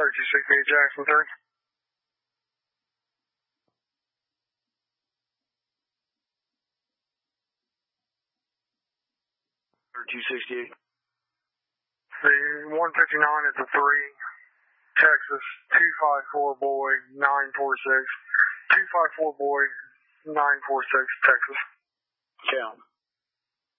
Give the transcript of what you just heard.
3268 Jackson 3. 268. The 159 is a 3, Texas, 254 boy, 946. 254 boy, 946, Texas. Count.